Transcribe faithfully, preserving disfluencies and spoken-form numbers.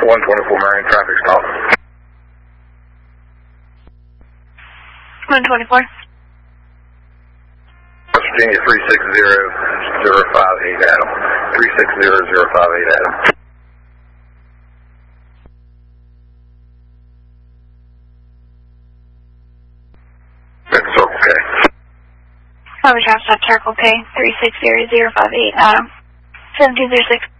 one twenty-four Marion, traffic stop. one twenty-four. West Virginia three six zero zero five eight Adam. three six zero zero five eight Adam. That's Circle K. Over Traffic Stop Circle K, three six zero zero five eight Adam. seven two zero six.